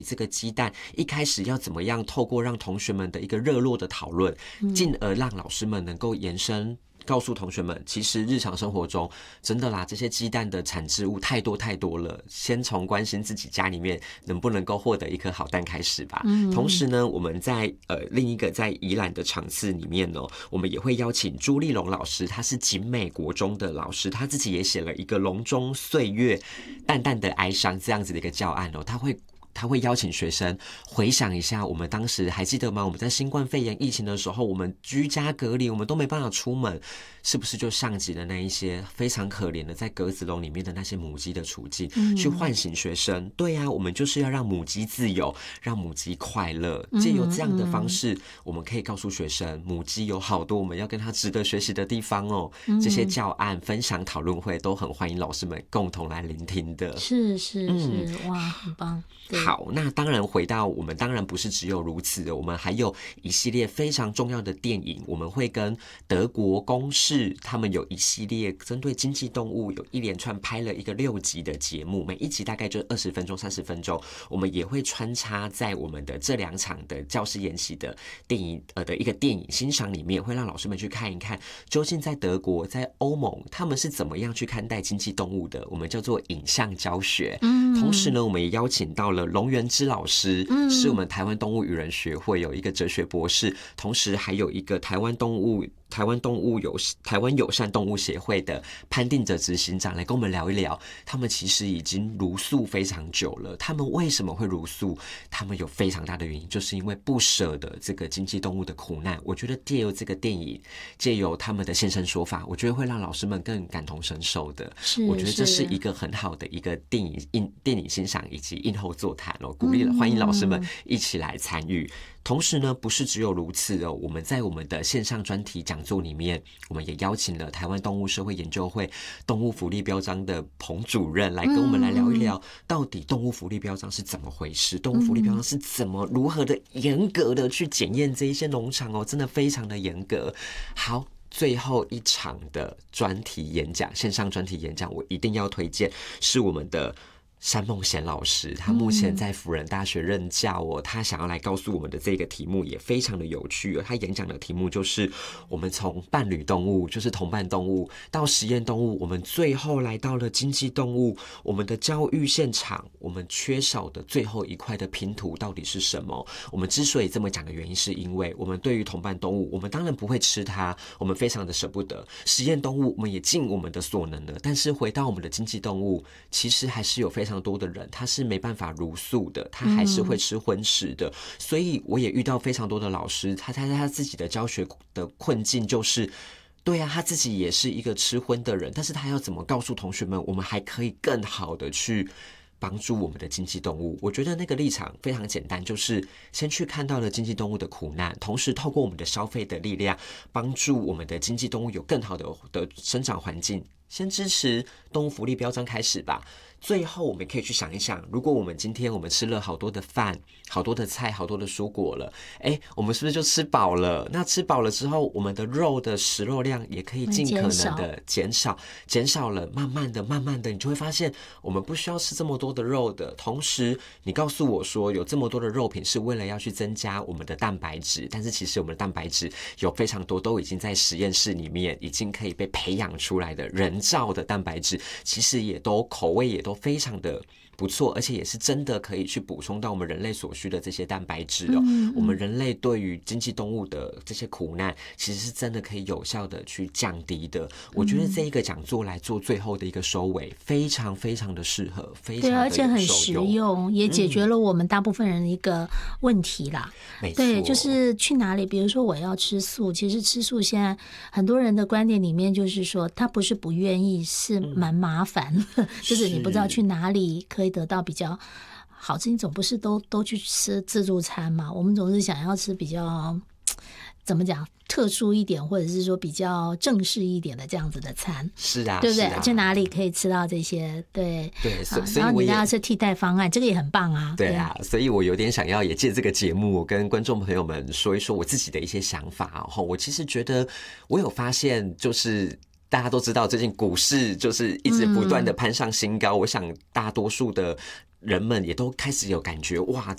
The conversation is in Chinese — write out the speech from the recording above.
这个鸡蛋一开始要怎么样透过让同学们的一个热络的讨论，进而让老师们能够延伸告诉同学们，其实日常生活中真的啦，这些鸡蛋的产制物太多太多了，先从关心自己家里面能不能够获得一颗好蛋开始吧。同时呢，我们在另一个在宜兰的场次里面呢，我们也会邀请朱立龙老师，他是景美国中的老师，他自己也写了一个笼中岁月淡淡的哀伤这样子的一个教案哦，他会邀请学生回想一下，我们当时还记得吗？我们在新冠肺炎疫情的时候，我们居家隔离，我们都没办法出门，是不是就像极了那一些非常可怜的在格子笼里面的那些母鸡的处境，去唤醒学生？对啊，我们就是要让母鸡自由，让母鸡快乐。借由这样的方式，我们可以告诉学生，母鸡有好多我们要跟它值得学习的地方哦。这些教案、分享、讨论会都很欢迎老师们共同来聆听的。 是，哇，很棒。 好，那当然回到我们，当然不是只有如此的，我们还有一系列非常重要的电影，我们会跟德国公视他们有一系列针对经济动物有一连串拍了一个6集的节目，每一集大概就20分钟、30分钟，我们也会穿插在我们的这2场的教师研习的电影的一个电影欣赏里面，会让老师们去看一看，究竟在德国、在欧盟他们是怎么样去看待经济动物的，我们叫做影像教学。同时呢，我们也邀请到了龙元之老师，是我们台湾动物与人学会有一个哲学博士，同时还有一个台湾友善动物协会的潘定哲执行长来跟我们聊一聊，他们其实已经茹素非常久了，他们为什么会茹素？他们有非常大的原因，就是因为不舍得这个经济动物的苦难。我觉得借由这个电影，借由他们的现身说法，我觉得会让老师们更感同身受的。我觉得这是一个很好的一个电影欣赏以及映后座谈哦，鼓励欢迎老师们一起来参与。同时呢，不是只有如此哦，我们在我们的线上专题讲座里面，我们也邀请了台湾动物社会研究会动物福利标章的彭主任来跟我们来聊一聊，到底动物福利标章是怎么回事，动物福利标章是如何的严格的去检验这一些农场哦，真的非常的严格。好，最后一场的专题演讲，线上专题演讲，我一定要推荐，是我们的山梦贤老师，他目前在辅仁大学任教哦。他想要来告诉我们的这个题目也非常的有趣哦。他演讲的题目就是我们从伴侣动物，就是同伴动物，到实验动物，我们最后来到了经济动物。我们的教育现场，我们缺少的最后一块的拼图到底是什么？我们之所以这么讲的原因，是因为我们对于同伴动物，我们当然不会吃它，我们非常的舍不得。实验动物，我们也尽我们的所能了，但是回到我们的经济动物，其实还是有非常多的人，他是没办法茹素的，他还是会吃荤食的。所以我也遇到非常多的老师，他自己的教学的困境就是，对啊，他自己也是一个吃荤的人，但是他要怎么告诉同学们，我们还可以更好的去帮助我们的经济动物？我觉得那个立场非常简单，就是先去看到了经济动物的苦难，同时透过我们的消费的力量，帮助我们的经济动物有更好的生长环境。先支持动物福利标章开始吧。最后我们可以去想一想，如果我们今天我们吃了好多的饭、好多的菜、好多的蔬果了，我们是不是就吃饱了？那吃饱了之后，我们的肉的食肉量也可以尽可能的减少了，慢慢的，你就会发现我们不需要吃这么多的肉的。同时，你告诉我说有这么多的肉品是为了要去增加我们的蛋白质，但是其实我们的蛋白质有非常多都已经在实验室里面已经可以被培养出来的人造的蛋白质，其实也都口味也都非常的不错，而且也是真的可以去补充到我们人类所需的这些蛋白质哦。我们人类对于经济动物的这些苦难，其实是真的可以有效的去降低的。我觉得这一个讲座来做最后的一个收尾，非常非常的适合，非常的有受用， 对，而且很实用，也解决了我们大部分人的一个问题啦。 没错， 对，就是去哪里，比如说我要吃素，其实吃素现在很多人的观点里面就是说，他不是不愿意，是蛮麻烦的，就是你不知道去哪里可以得到比较好吃，你总不是都去吃自助餐嘛？我们总是想要吃比较怎么讲特殊一点，或者是说比较正式一点的这样子的餐。 是啊， 对不对？ 是啊， 去哪里可以吃到这些？对对，所以然后你要是替代方案，这个也很棒啊。 对啊，所以我有点想要也借这个节目跟观众朋友们说一说我自己的一些想法哦。我其实觉得我有发现，就是大家都知道最近股市就是一直不断的攀上新高，我想大多数的人们也都开始有感觉，哇，